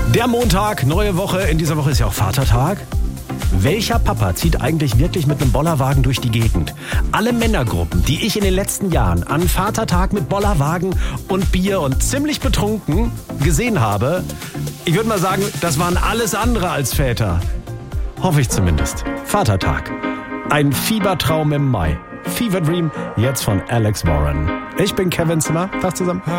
Der Montag, neue Woche. In dieser Woche ist ja auch Vatertag. Welcher Papa zieht eigentlich wirklich mit einem Bollerwagen durch die Gegend? Alle Männergruppen, die ich in den letzten Jahren an Vatertag mit Bollerwagen und Bier und ziemlich betrunken gesehen habe, ich würde mal sagen, das waren alles andere als Väter. Hoffe ich zumindest. Vatertag. Ein Fiebertraum im Mai. Fever Dream, jetzt von Alex Warren. Ich bin Kevin Zimmer. Tag zusammen.